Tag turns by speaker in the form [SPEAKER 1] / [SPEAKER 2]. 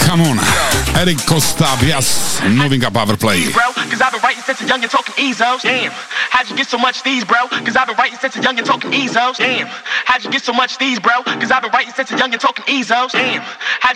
[SPEAKER 1] Come on. Eric Costa, Bias, novinka Powerplay.
[SPEAKER 2] Bro, cause I've been writing since a young and talking EZOs. Damn, how'd you get so much these, bro? Cause I've been writing since a young and talking EZOs. Damn, how'd you get so much these, bro? Cause I've been writing since a young and talking EZOs. Damn, how'd